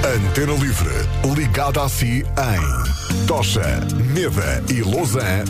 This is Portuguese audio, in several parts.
Antena Livre, ligada a si em Tocha, Neda e Lausanne,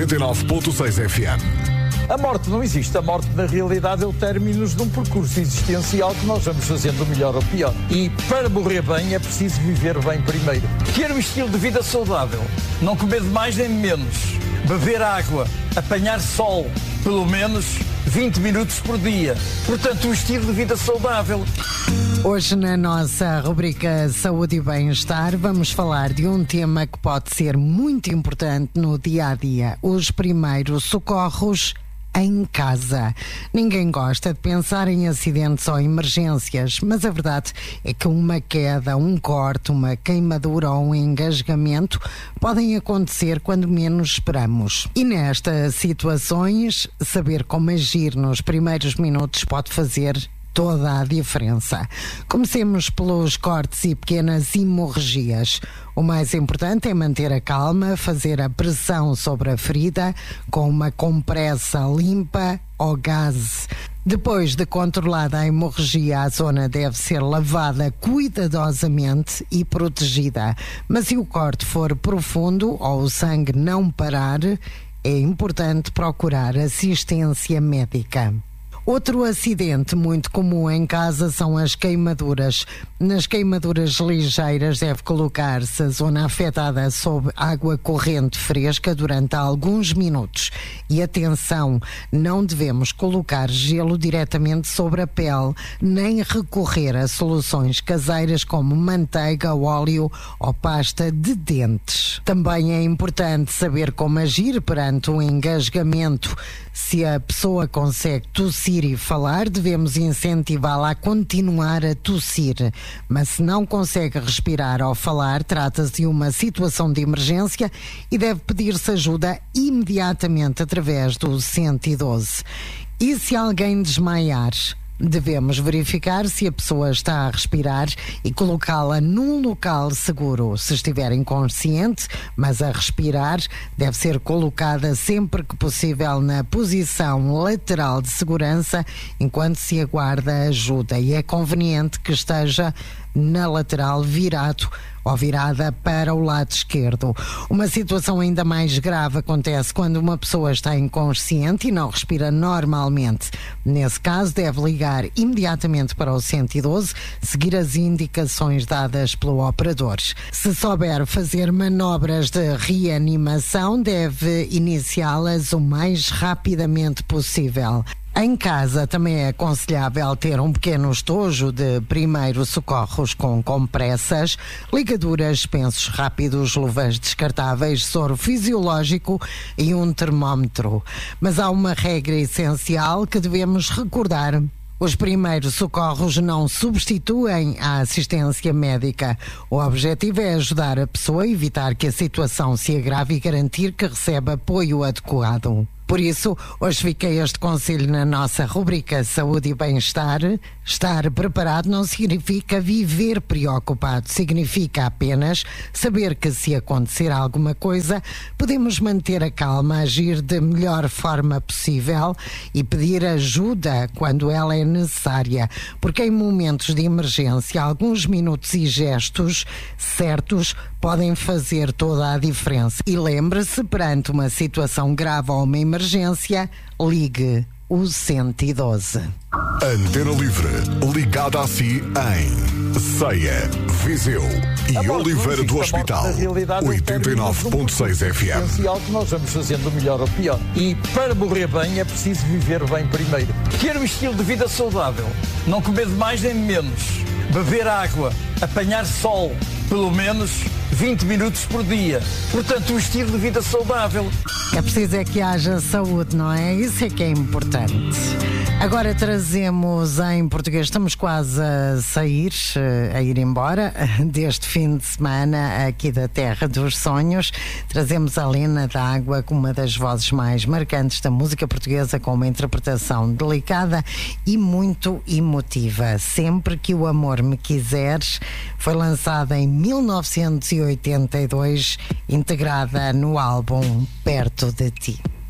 89.6 FM. A morte não existe. A morte, na realidade, é o término de um percurso existencial que nós vamos fazendo melhor ou pior. E para morrer bem é preciso viver bem primeiro. Ter um estilo de vida saudável, não comer de mais nem de menos, beber água, apanhar sol, pelo menos 20 minutos por dia. Portanto, um estilo de vida saudável. Hoje, na nossa rubrica Saúde e Bem-Estar, vamos falar de um tema que pode ser muito importante no dia-a-dia: os primeiros socorros em casa. Ninguém gosta de pensar em acidentes ou emergências, mas a verdade é que uma queda, um corte, uma queimadura ou um engasgamento podem acontecer quando menos esperamos. E nestas situações, saber como agir nos primeiros minutos pode fazer toda a diferença. Comecemos pelos cortes e pequenas hemorragias. O mais importante é manter a calma, fazer a pressão sobre a ferida com uma compressa limpa ou gaze. Depois de controlada a hemorragia, a zona deve ser lavada cuidadosamente e protegida. Mas se o corte for profundo ou o sangue não parar, é importante procurar assistência médica. Outro acidente muito comum em casa são as queimaduras. Nas queimaduras ligeiras deve colocar-se a zona afetada sob água corrente fresca durante alguns minutos. E atenção, não devemos colocar gelo diretamente sobre a pele, nem recorrer a soluções caseiras como manteiga, óleo ou pasta de dentes. Também é importante saber como agir perante um engasgamento. Se a pessoa consegue tossir e falar, devemos incentivá-la a continuar a tossir. Mas se não consegue respirar ou falar, trata-se de uma situação de emergência e deve pedir-se ajuda imediatamente através do 112. E se alguém desmaiar? Devemos verificar se a pessoa está a respirar e colocá-la num local seguro. Se estiver inconsciente, mas a respirar, deve ser colocada sempre que possível na posição lateral de segurança enquanto se aguarda ajuda. E é conveniente que esteja na lateral virado ou virada para o lado esquerdo. Uma situação ainda mais grave acontece quando uma pessoa está inconsciente e não respira normalmente. Nesse caso, deve ligar imediatamente para o 112, seguir as indicações dadas pelo operador. Se souber fazer manobras de reanimação, deve iniciá-las o mais rapidamente possível. Em casa também é aconselhável ter um pequeno estojo de primeiros socorros com compressas, ligaduras, pensos rápidos, luvas descartáveis, soro fisiológico e um termómetro. Mas há uma regra essencial que devemos recordar: os primeiros socorros não substituem a assistência médica. O objetivo é ajudar a pessoa a evitar que a situação se agrave e garantir que recebe apoio adequado. Por isso, hoje fiquei este conselho na nossa rubrica Saúde e Bem-Estar. Estar preparado não significa viver preocupado, significa apenas saber que se acontecer alguma coisa, podemos manter a calma, agir da melhor forma possível e pedir ajuda quando ela é necessária, porque em momentos de emergência, alguns minutos e gestos certos podem fazer toda a diferença. E lembre-se, perante uma situação grave ou uma emergência, ligue o 112. Antena Livre, ligada a si em Ceia, Viseu e Oliveira do Hospital, 89.6 FM. Que nós vamos fazendo melhor ou pior. E para morrer bem é preciso viver bem primeiro. Ter um estilo de vida saudável, não comer de mais nem de menos, beber água, apanhar sol, pelo menos 20 minutos por dia. Portanto, um estilo de vida saudável. É preciso é que haja saúde, não é? Isso é que é importante. Agora trazemos em português, estamos quase a sair, a ir embora deste fim de semana aqui da Terra dos Sonhos. Trazemos a Lena d'Água com uma das vozes mais marcantes da música portuguesa, com uma interpretação delicada e muito emotiva. Sempre que o amor me quiseres, foi lançada em 1982, integrada no álbum Perto de Ti.